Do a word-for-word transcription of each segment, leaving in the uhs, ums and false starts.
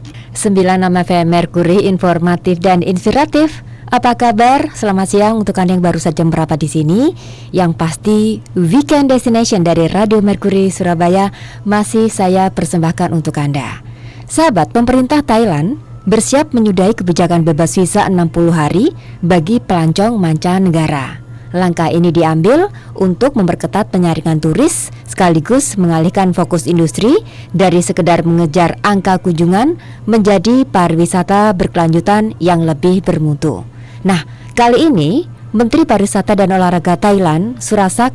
sembilan puluh enam F M Merkuri, informatif dan inspiratif. Apa kabar? Selamat siang untuk Anda yang baru saja berapa di sini. Yang pasti Weekend Destination dari Radio Merkuri Surabaya masih saya persembahkan untuk Anda. Sahabat, pemerintah Thailand bersiap menyudahi kebijakan bebas visa enam puluh hari bagi pelancong mancanegara. Langkah ini diambil untuk memperketat penyaringan turis sekaligus mengalihkan fokus industri dari sekedar mengejar angka kunjungan menjadi pariwisata berkelanjutan yang lebih bermutu. Nah, kali ini Menteri Pariwisata dan Olahraga Thailand, Surasak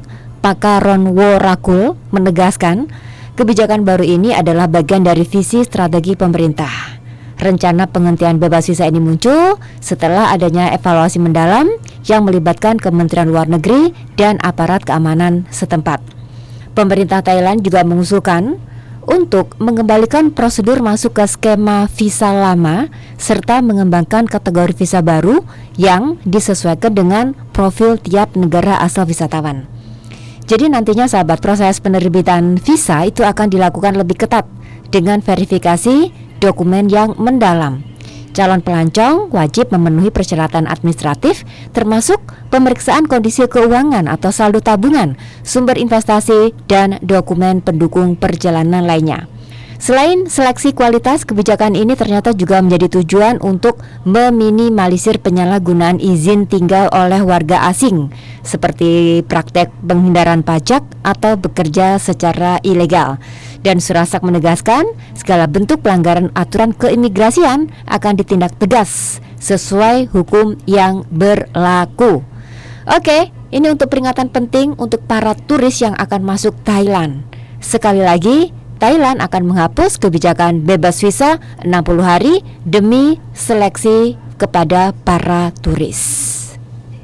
Pakaronworakul, menegaskan kebijakan baru ini adalah bagian dari visi strategi pemerintah. Rencana penghentian bebas visa ini muncul setelah adanya evaluasi mendalam yang melibatkan Kementerian Luar Negeri dan aparat keamanan setempat. Pemerintah Thailand juga mengusulkan untuk mengembalikan prosedur masuk ke skema visa lama serta mengembangkan kategori visa baru yang disesuaikan dengan profil tiap negara asal wisatawan. Jadi nantinya sahabat, proses penerbitan visa itu akan dilakukan lebih ketat dengan verifikasi dokumen yang mendalam. Calon pelancong wajib memenuhi persyaratan administratif termasuk pemeriksaan kondisi keuangan atau saldo tabungan, sumber investasi, dan dokumen pendukung perjalanan lainnya. Selain seleksi kualitas, kebijakan ini ternyata juga menjadi tujuan untuk meminimalisir penyalahgunaan izin tinggal oleh warga asing seperti praktek penghindaran pajak atau bekerja secara ilegal. Dan Surasak menegaskan segala bentuk pelanggaran aturan keimigrasian akan ditindak tegas sesuai hukum yang berlaku. Oke, ini untuk peringatan penting untuk para turis yang akan masuk Thailand. Sekali lagi, Thailand akan menghapus kebijakan bebas visa enam puluh hari demi seleksi kepada para turis.